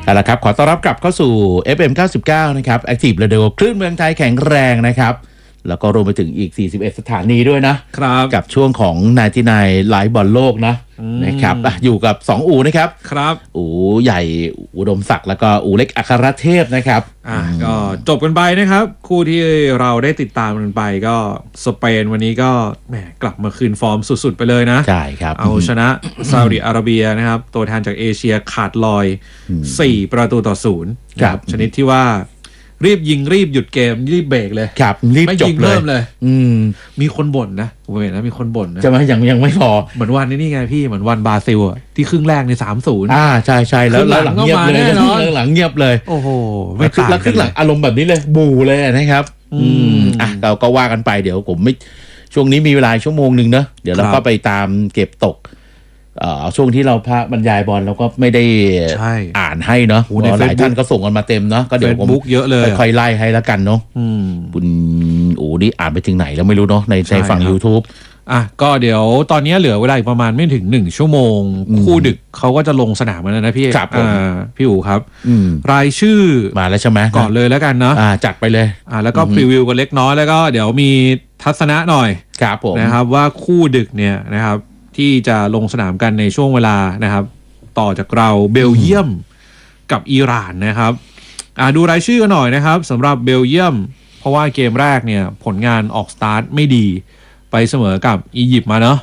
เอาละครับขอต้อนรับกลับเข้าสู่ FM 99นะครับ Active Radio คลื่นเมืองไทยแข็งแรงนะครับแล้วก็รวมไปถึงอีก41สถานีด้วยนะครับกับช่วงของ99ไลฟ์บอลโลกนะครับอยู่กับ2อูนะครับครับอูใหญ่อุดมศักดิ์แล้วก็อูเล็กอัครเทพนะครับก็จบกันไปนะครับคู่ที่เราได้ติดตามกันไปก็สเปนวันนี้ก็แหมกลับมาคืนฟอร์มสุดๆไปเลยนะใช่ครับเอาชนะซาอุดิอาระเบียนะครับตัวแทนจากเอเชียขาดลอย4-0ครับชนิดที่ว่ารีบยิงรีบหยุดเกมรีบเบรกเลยครับรีบจบเลยมีคนบ่นนะผมเห็นนะมีคนบ่นนะจะมายังไม่พอเหมือนวันนี้ไงพี่เหมือนวันบราซิลที่ครึ่งแรกใน3-0 ใช่ๆแล้วหลังเงียบเลยหลังเงียบเลยโอ้โหไม่ต่างแล้วครึ่งหลังอารมณ์แบบนี้เลยบูเลยนะครับเราก็ว่ากันไปเดี๋ยวผมไม่ช่วงนี้มีเวลาชั่วโมงนึงเนอะเดี๋ยวเราก็ไปตามเก็บตกช่วงที่เราพระบรรยายบอลเราก็ไม่ได้อ่านให้เนาะหลายท่านก็ส่งกันมาเต็มเนาะก็เดี๋ยวผมเยอะเลยค่อยๆไล่ให้แล้วกันเนาะคุณนี่อ่านไปถึงไหนแล้วไม่รู้เนาะในฝั่ง YouTube ก็เดี๋ยวตอนนี้เหลือเวลาอีกประมาณไม่ถึง1ชั่วโมงคู่ดึกเขาก็จะลงสนามแล้วนะพี่พี่อู๋ครับรายชื่อมาแล้วใช่ไหมก่อนเลยแล้วกันเนาะจัดไปเลยแล้วก็พรีวิวกันเล็กน้อยแล้วก็เดี๋ยวมีทัศนะหน่อยครับผมนะครับว่าคู่ดึกเนี่ยนะครับที่จะลงสนามกันในช่วงเวลานะครับต่อจากเราเบลเยียมกับอิหร่านนะครับดูรายชื่อกันหน่อยนะครับสำหรับเบลเยียมเพราะว่าเกมแรกเนี่ยผลงานออกสตาร์ทไม่ดีไปเสมอกับอียิปต์มาเนาะ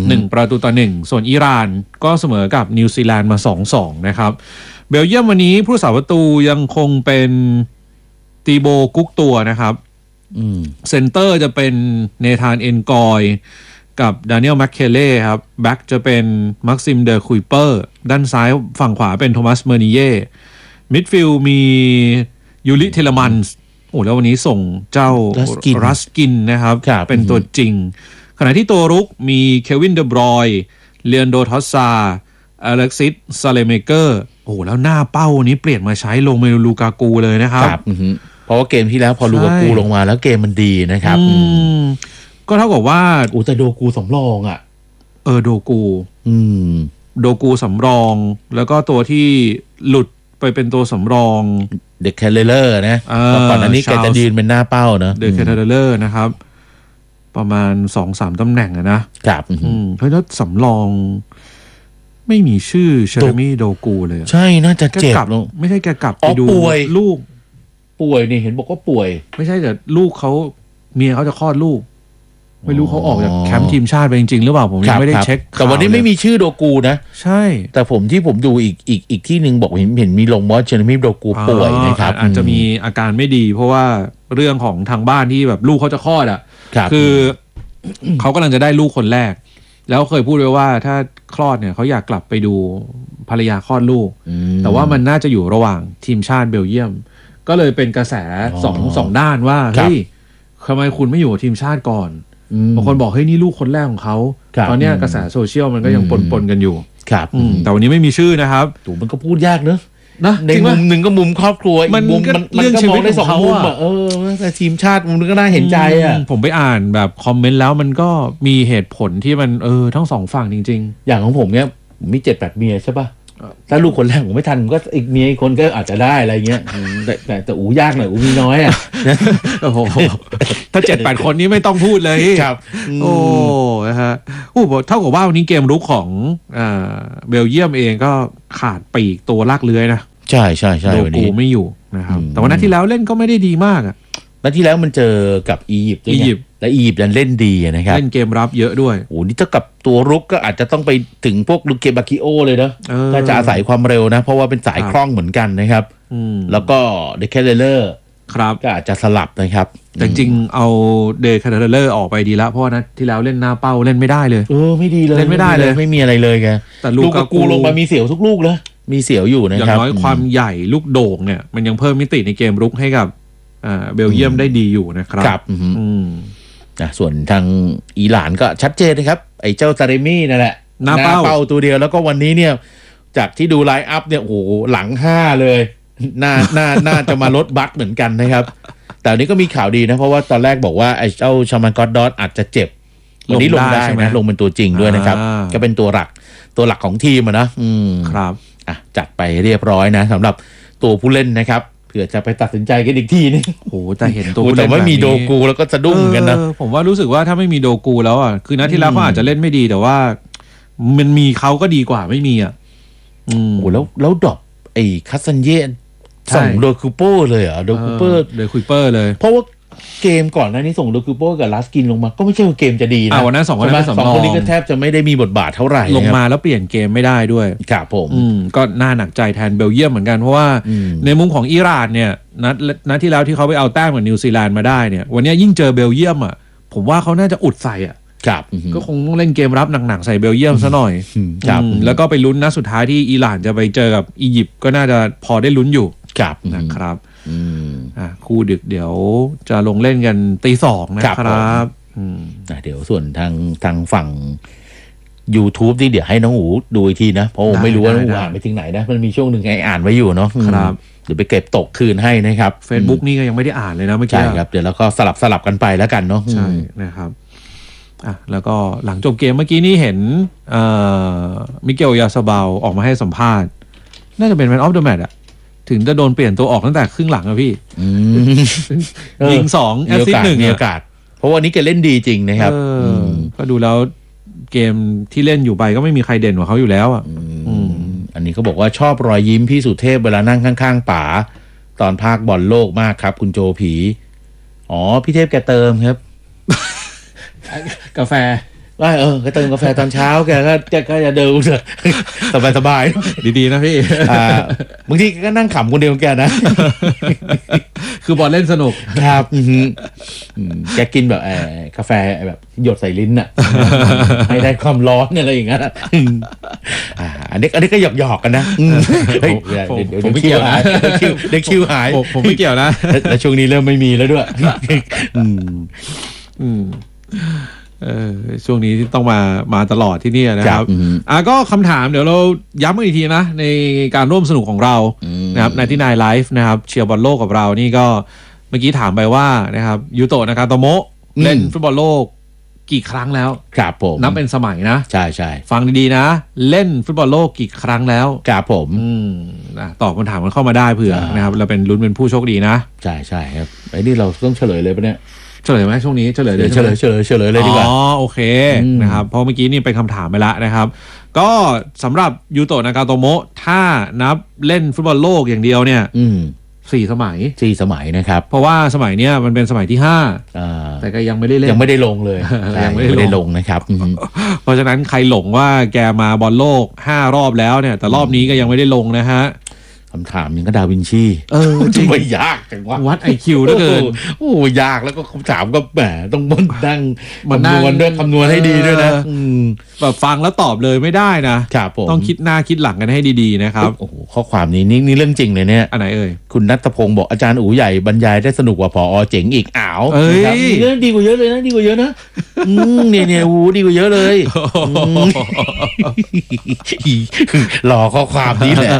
1-1ส่วนอิหร่านก็เสมอกับนิวซีแลนด์มา 2-2 นะครับเบลเยียมวันนี้ผู้รักษาประตูยังคงเป็นตีโบกุ๊กตัวนะครับเซนเตอร์จะเป็นเนธานเอ็นกอยกับดานิเอลแมคเคเล่ครับแบ็กจะเป็นมักซิมเดอคุยเปอร์ด้านซ้ายฝั่งขวาเป็นโทมัสเมอร์นิเย่มิดฟิลด์มียูริเทเลมันส์แล้ววันนี้ส่งเจ้ารัสกินนะครับเป็นตัวจริงขณะที่ตัวรุกมีเควินเดบรอยเลอันโดทอสซาอเล็กซิสซาเลเมเกอร์แล้วหน้าเป้านี้เปลี่ยนมาใช้ลงเมลูกากูเลยนะครับเพราะว่าเกมที่แล้วพอลูกากูลงมาแล้วเกมมันดีนะครับก็เท่ากับว่าแต่โดกูสำรองโดกูสำรองแล้วก็ตัวที่หลุดไปเป็นตัวสำรองเด็กแคลเลอร์นะก่อนอันนี้แกจะยืนเป็นหน้าเป้านะเด็กแคลเลอร์นะครับประมาณ 2-3 ตำแหน่งนะครับเพราะแล้วสำรองไม่มีชื่อเชอร์มี่โดกูเลยใช่น่าจะเจ็บไม่ใช่แกกลับไปดูลูกป่วยนี่เห็นบอกว่าป่วยไม่ใช่แต่ลูกเขาเมียเขาจะคลอดลูกไม่รู้เขาออกจากแคมป์ทีมชาติไปจริงๆหรือเปล่าผมยังไม่ได้เช็คแต่วันนี้ไม่มีชื่อโดกูนะใช่แต่ที่ผมดูอีกที่นึงบอกเห็นมีลงว่าเชอร์มี่โดกูป่วยนะครับอาจจะมีอาการไม่ดีเพราะว่าเรื่องของทางบ้านที่แบบลูกเขาจะคลอดคือเขากำลังจะได้ลูกคนแรกแล้วเคยพูดไว้ว่าถ้าคลอดเนี่ยเขาอยากกลับไปดูภรรยาคลอดลูกแต่ว่ามันน่าจะอยู่ระหว่างทีมชาติเบลเยียมก็เลยเป็นกระแสสองด้านว่าเฮ้ยทำไมคุณไม่อยู่ทีมชาติก่อนบางคนบอกเฮ้ยนี่ลูกคนแรกของเขาตอนนี้กระแสโซเชียลมันก็ยังปนกันอยู่ครับแต่วันนี้ไม่มีชื่อนะครับมันก็พูดยากเนอะในมุมหนึ่งก็มุมครอบครัวอีกมุมมันก็มองได้2มุมแต่ทีมชาติมุมนึงก็น่าเห็นใจผมไปอ่านแบบคอมเมนต์แล้วมันก็มีเหตุผลที่มันทั้งสองฝั่งจริงๆอย่างของผมเนี่ยมี7-8เมียใช่ป่ะถ้าลูกคนแรกผมไม่ทันก็อีกเมียอีกคนก็อาจจะได้อะไรเงี้ยแต่ยากหน่อยมีน้อยโอ้โหถ้า 7-8 คนนี้ไม่ต้องพูดเลยครับนะฮะเท่ากับว่าวันนี้เกมรุกของเบลเยียมเองก็ขาดปีกตัวลากเลื้อยนะใช่โดกูไม่อยู่นะครับแต่วันนั้นที่แล้วเล่นก็ไม่ได้ดีมากนัดที่แล้วมันเจอกับอียิปต์และอียิปต์เล่นดีนะครับเล่นเกมรับเยอะด้วยนี่เท่ากับตัวรุกก็อาจจะต้องไปถึงพวกลูเกบาคิโอเลยนะถ้าจะอาศัยความเร็วนะเพราะว่าเป็นสายคล่องเหมือนกันนะครับแล้วก็เดคเลเลอร์ก็อาจจะสลับนะครับแต่จริงเอาเดคเลเลอร์ออกไปดีแล้วเพราะว่านัดที่แล้วเล่นหน้าเป้าเล่นไม่ได้เลยไม่ดีเลยเล่นไม่ได้เลยไม่มีอะไรเลยแกแต่ลูกกูลงมามีเสียวทุกลูกเลยมีเสียวอยู่นะครับอย่างน้อยความใหญ่ลูกโด่งเนี่ยมันยังเพิ่มมิติในเกมรุกให้กับเบลเยียมได้ดีอยู่นะครับส่วนทางอิหร่านก็ชัดเจนนะครับไอ้เจ้าซาเรมี่นั่นแหละหน้าเป้าตัวเดียวแล้วก็วันนี้เนี่ยจากที่ดูไลน์อัพเนี่ยหลัง5เลยน่าจะมาลดบัคเหมือนกันนะครับแต่นี้ก็มีข่าวดีนะเพราะว่าตอนแรกบอกว่าไอ้เจ้าชามันกอดดอสอาจจะเจ็บวันนี้ลงได้นะลงเป็นตัวจริงด้วยนะครับก็เป็นตัวหลักของทีมนะครับจัดไปเรียบร้อยนะสำหรับตัวผู้เล่นนะครับเผื่อจะไปตัดสินใจกันอีกทีนึงโอ้แต่เห็นตัวผู้แต่เล่นไม่แบบมีนี้โดกูแล้วก็สะดุ้งกันนะผมว่ารู้สึกว่าถ้าไม่มีโดกูแล้วอ่ะคือนัดที่แล้วเขาอาจจะเล่นไม่ดีแต่ว่ามันมีเขาก็ดีกว่าไม่มีอ่ะโอ้แล้วดรอปไอ้คัสซันเย่ส่งโดคูเปอร์เลยเหรอโดคูเปอร์เลยเพราะว่าเกมก่อนหน้านี้ส่งโดคูเปอร์กับลาสกินลงมาก็ไม่ใช่ว่าเกมจะดีนะวันนั้น2 คนนั้นสองคนนี้ก็แทบจะไม่ได้มีบทบาทเท่าไหร่ลงมาแล้วเปลี่ยนเกมไม่ได้ด้วยครับผมก็น่าหนักใจแทนเบลเยียมเหมือนกันเพราะว่าในมุมของอิหร่านเนี่ยนัดที่แล้วที่เขาไปเอาแต้มกับนิวซีแลนด์มาได้เนี่ยวันนี้ยิ่งเจอเบลเยียมอ่ะผมว่าเขาน่าจะอุดใส่อ่ะก็คงต้องเล่นเกมรับหนักๆใส่เบลเยียมซะหน่อยแล้วก็ไปลุ้นนัดสุดท้ายที่อิหร่านจะไปเจอกับอียิปต์ก็น่าจะพอได้ลุ้นอยู่นะครับคู่ดึกเดี๋ยวจะลงเล่นกันตี 2นะครับเดี๋ยวส่วนทางฝั่ง YouTube ที่เดี๋ยวให้น้องอูดูอีกทีนะเพราะผมไม่รู้ว่าน้องอูอ่านไปถึงไหนนะมันมีช่วงหนึ่งไงอ่านไว้อยู่เนาะครับเดี๋ยวไปเก็บตกคืนให้นะครับ Facebook นี่ก็ยังไม่ได้อ่านเลยนะเมื่อกี้ใช่ครับเดี๋ยวแล้วก็สลับกันไปแล้วกันเนาะใช่นะครับแล้วก็หลังจบเกมเมื่อกี้นี่เห็นมิเกลยาซาบาลออกมาให้สัมภาษณ์น่าจะเป็นแมนออฟเดอะแมตช์อะถึงจะโดนเปลี่ยนตัวออกตั้งแต่ครึ่งหลังอะพี่ยิง2แอสซิสต์1 มีโอกาสเพราะวันนี้แกเล่นดีจริงนะครับก็ดูแล้วเกมที่เล่นอยู่ไปก็ไม่มีใครเด่นกว่าเขาอยู่แล้วอ่ะอันนี้เขาบอกว่าชอบรอยยิ้มพี่สุเทพเวลานั่งข้างๆป๋าตอนภาคบอลโลกมากครับคุณโจผีพี่เทพแกเติมครับกาแฟก็เติมกาแฟตอนเช้าแกก็จะเดินสบายดีๆนะพี่บางทีก็นั่งขำคนเดียวแกนะคือบอลเล่นสนุกครับแกกินแบบกาแฟแบบหยดใส่ลิ้นอ่ะให้ได้ความร้อนอะไรอย่างเงี้ยอันนี้ก็หยอกกันนะผมไม่เกี่ยวนะเด็กคิวหายผมไม่เกี่ยวนะแต่ช่วงนี้เริ่มไม่มีแล้วด้วยช่วงนี้ต้องมาตลอดที่นี่นะครับก็คำถามเดี๋ยวเราย้ำกันอีกทีนะในการร่วมสนุกของเรานะครับในที่นายไลฟ์นะครับเชียร์บอลโลกกับเรานี่ก็เมื่อกี้ถามไปว่านะครับยูโตะนากาโตโมะเล่นฟุตบอลโลกกี่ครั้งแล้วครับผมนับเป็นสมัยนะใช่ฟังดีๆนะเล่นฟุตบอลโลกกี่ครั้งแล้วครับผมตอบคำถามกันเข้ามาได้เผื่อนะครับเราเป็นลุ้นเป็นผู้โชคดีนะใช่ครับไอ้นี่เราต้องเฉลยเลยปะเนี่ยเฉลยไหมช่วงนี้เฉลยเลยเฉลยเลยดีกว่าโอเคนะครับเพราะเมื่อกี้นี่เป็นคำถามไปแล้วนะครับก็สำหรับยูโตะนากาโตโมะถ้านับเล่นฟุตบอลโลกอย่างเดียวเนี่ย4 สมัยนะครับเพราะว่าสมัยเนี้ยมันเป็นสมัยที่5แต่ก็ยังไม่ได้เล่นยังไม่ได้ลงเลยยังไม่ได้ลงนะครับเพราะฉะนั้นใครหลงว่าแกมาบอลโลก5 รอบแล้วเนี่ยแต่รอบนี้ก็ยังไม่ได้ลงนะฮะคำถามยังก็ดาวินชีจริงไม่ยากจังวะวัด IQ เหลือเกินยากแล้วก็คำถามก็แหมต้องนั่งคำนวณด้วยคำนวณให้ดีด้วยนะแบบฟังแล้วตอบเลยไม่ได้นะครับต้องคิดหน้าคิดหลังกันให้ดีๆนะครับโอ้โหข้อความนี้นี่เรื่องจริงเลยเนี่ยอันไหนคุณณัฐพงศ์บอกอาจารย์อู๋ใหญ่บรรยายได้สนุกกว่าผอเจ๋งอีกเรื่องดีกว่าเยอะเลยนะดีกว่าเยอะนะเนี่ยอู๋ดีกว่าเยอะเลยหล่อข้อความนี้แหละ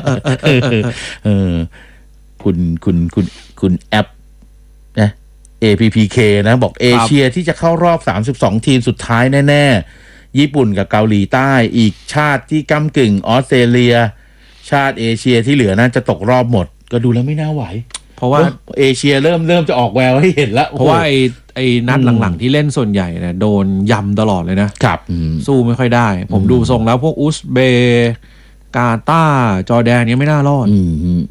คุณแอปนะ APPK นะบอกเอเชียที่จะเข้ารอบ32ทีมสุดท้ายแน่ๆญี่ปุ่นกับเกาหลีใต้อีกชาติที่ก้ำกึ่งออสเตรเลียชาติเอเชียที่เหลือน่าจะตกรอบหมดก็ดูแล้วไม่น่าไหวเพราะว่าเอเชียเริ่มจะออกแววให้เห็นแล้วเพราะว่าไอ้นัดหลังๆที่เล่นส่วนใหญ่เนี่ยโดนยำตลอดเลยนะครับสู้ไม่ค่อยได้ผมดูทรงแล้วพวกอุซเบย์กาตาร์จอร์แดนเนี่ยไม่น่ารอด